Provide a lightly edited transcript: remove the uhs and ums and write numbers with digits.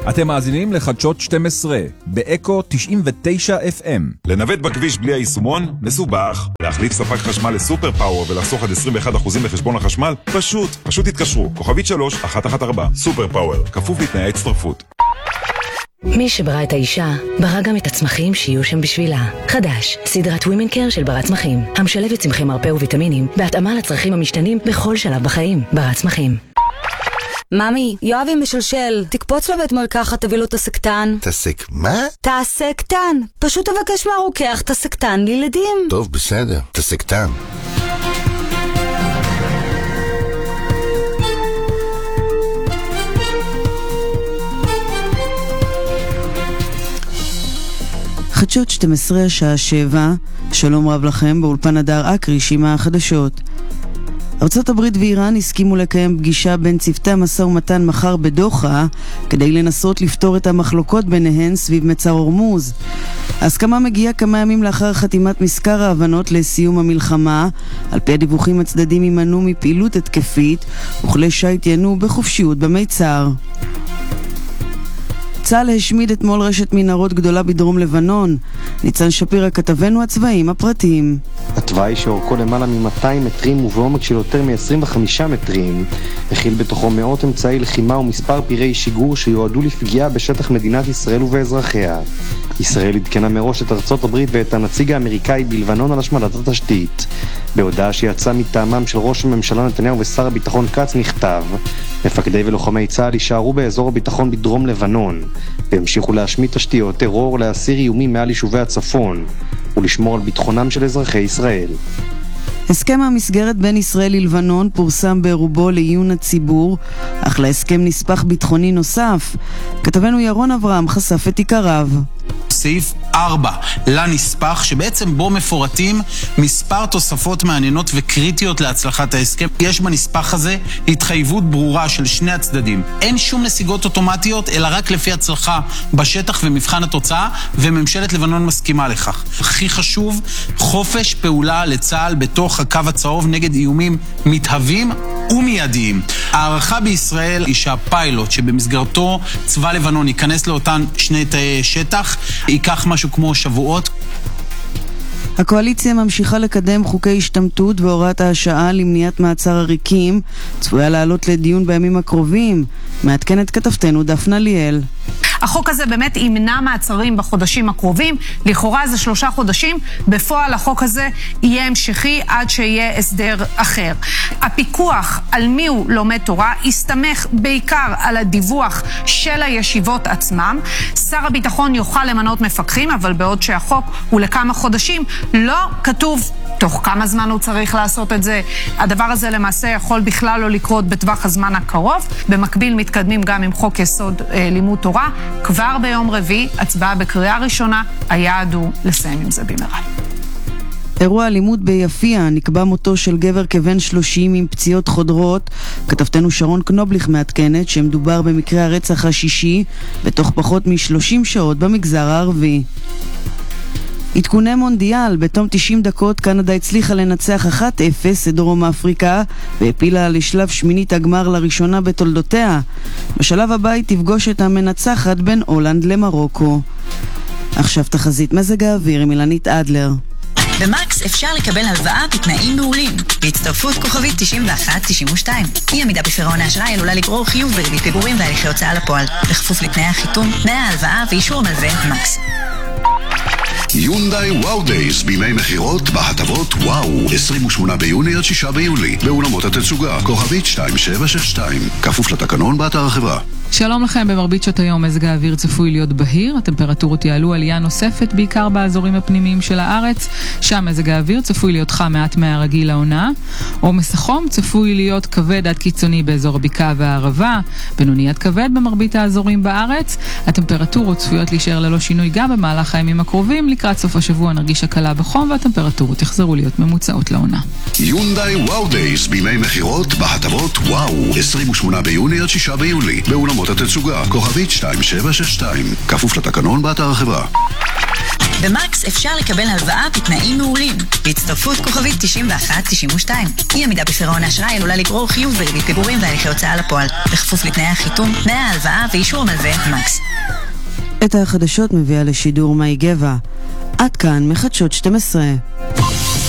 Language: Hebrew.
אתם מאזינים לחדשות 12 באקו 99 FM. לנווט בכביש בלי היישומון? מסובך. להחליף ספק חשמל לסופר פאוור ולחסוך עד 21% בחשבון החשמל? פשוט התקשרו. כוכבית 3114. סופר פאוור. כפוף לתנאי הצטרפות. מי שברא את האישה, ברא גם את הצמחים שיהיו שם בשבילה. חדש, סדרת Women Care של ברת צמחים, המשלבת צמחי מרפא וויטמינים, בהתאמה לצרכים המשתנים בכל שלב בחיים. ברת צמחים. ממי, יואב עם משלשל, תקפוץ לבית מרקחת, תביא לו את הסקטן. תסק מה? תסקטן. פשוט תבקש מהרוקח את הסקטן לילדים. טוב, בסדר, תסקטן. חדשות 12 השעה 7. שלום רב לכם, באולפן הדר אקרי, שימה החדשות. ארצות הברית ואיראן הסכימו לקיים פגישה בין צוותי המשא ומתן מחר בדוחה כדי לנסות לפתור את המחלוקות ביניהן סביב מצר הורמוז. ההסכמה מגיעה כמה ימים לאחר חתימת מזכר ההבנות לסיום המלחמה. על פי הדיווחים הצדדים יימנעו מפעילות התקפית וכלי שיט יינו בחופשיות במיצר. צה"ל השמיד אתמול רשת מנהרות גדולה בדרום לבנון. ניצן שפירא כתבנו הצבאיים הפרטיים. התוואי שאורכו למעלה מ-200 מטרים ובעומק של יותר מ-25 מטרים הכיל בתוכו מאות אמצעי לחימה ומספר פירי שיגור שיועדו לפגיעה בשטח מדינת ישראל ובאזרחיה. ישראל עדכנה מראש את ארצות הברית ואת הנציג האמריקאי בלבנון על השמדת התשתית. בהודעה שיצאה מטעמם של ראש הממשלה נתניהו ושר הביטחון כץ נכתב: מפקדי ולוחמי צה"ל יישארו באזור הביטחון בדרום לבנון והמשיכו להשמיד תשתיות טרור, להסיר איומים מעל יישובי הצפון ולשמור על ביטחונם של אזרחי ישראל. הסכם המסגרת בין ישראל ללבנון פורסם ברובו לעיון הציבור, אך להסכם נספח ביטחוני נוסף. כתבנו ירון אברהם חשף את עיקריו. סעיף 4 לנספח, שבעצם בו מפורטים מספר תוספות מעניינות וקריטיות להצלחת ההסכם. יש בנספח הזה התחייבות ברורה של שני הצדדים. אין שום נסיגות אוטומטיות, אלא רק לפי הצלחה בשטח ומבחן התוצאה, וממשלת לבנון מסכימה לכך. הכי חשוב, חופש פעולה לצה"ל בתוך הקו הצהוב נגד איומים מתהווים ומיידיים. הערכה בישראל היא שהפיילוט שבמסגרתו צבא לבנון ייכנס לאותן שני תאי שטח ייקח משהו כמו שבועות. הקואליציה ממשיכה לקדם חוקי השתמטות והוראת השעה למניעת מעצר עריקים, צפויה לעלות לדיון בימים הקרובים. מעדכנת כתבתנו דפנה ליאל. החוק הזה באמת ימנע מעצרים בחודשים הקרובים, לכאורה זה 3 חודשים, בפועל החוק הזה יהיה המשכי עד שיהיה הסדר אחר. הפיקוח על מי הוא לומד תורה יסתמך בעיקר על הדיווח של הישיבות עצמם. שר הביטחון יוכל למנות מפקחים, אבל בעוד שהחוק הוא לכמה חודשים, לא כתוב תוך כמה זמן הוא צריך לעשות את זה. הדבר הזה למעשה יכול בכלל לא לקרות בטווח הזמן הקרוב. במקביל מתקדמים גם עם חוק יסוד לימוד תורה. כבר ביום רביעי, הצבעה בקריאה ראשונה, היעד הוא לסיים עם זה במהרה. אירוע אלימות ביפיע, נקבע מותו של גבר כבן 30 עם פציעות חודרות. כתבתנו שרון קנובליך מעדכנת שמדובר במקרה הרצח השישי בתוך פחות מ-30 שעות במגזר הערבי. עדכוני מונדיאל, בתום 90 דקות קנדה הצליחה לנצח 1-0 את דרום אפריקה והפילה לשלב שמינית הגמר לראשונה בתולדותיה. בשלב הבא היא תפגוש את המנצחת בין הולנד למרוקו. עכשיו תחזית מזג האוויר עם אילנית אדלר. במקס אפשר לקבל הלוואה בתנאים מעולים בהצטרפות כוכבית 9192. אי עמידה בפירעון האשראי עלולה לגרור חיוב בריבית פיגורים והליכי הוצאה לפועל, בכפוף לתנאי החיתום, תנאי ההלוואה ואישור מלווה מקס. יונדאי וואו דייס בימי מחירות בהטבות וואו 28 ביוני עד 6 ביולי באולמות התצוגה כוכבית 2762 כפוף לתקנון באתר החברה. שלום לכם, במרבית שעות היום מזג האוויר צפוי להיות בהיר, הטמפרטורות יעלו עלייה נוספת בעיקר באזורים הפנימיים של הארץ, שם מזג האוויר צפוי להיות חם מעט מהרגיל לעונה, עומס החום צפוי להיות כבד עד קיצוני באזור הבקעה והערבה, בינוני עד כבד במרבית האזורים בארץ. הטמפרטורות צפויות להישאר ללא שינוי גם במהלך הימים הקרובים, לקראת סוף השבוע נרגיש הקלה בחום והטמפרטורות יחזרו להיות ממוצעות לעונה. יונדאי וואו דייס בימי מחירות בהטבות וואו 28 ביוני עד 6 ביולי באולמות התצוגה כוכבית 2762 כפוף לתקנון באתר החברה. במקס אפשר לקבל הלוואה בתנאים מעולים. בהצטרפות כוכבית 9192. אי עמידה בפירעון האשראי עלולה לגרור חיוב בריבית פיגורים והליכי הוצאה לפועל. בכפוף לתנאי החיתום, תנאי ההלוואה ואישור המלווה מקס. את החדשות מביאה לשידור מאי גבע. עד כאן מחדשות 12.